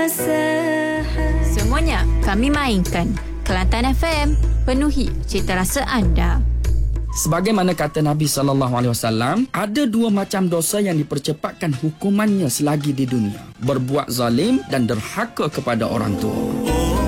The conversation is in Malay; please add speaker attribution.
Speaker 1: Semuanya kami mainkan. Kelantan FM, penuhi cita rasa anda.
Speaker 2: Sebagaimana kata Nabi SAW, ada dua macam dosa yang dipercepatkan hukumannya selagi di dunia: berbuat zalim dan derhaka kepada orang tua.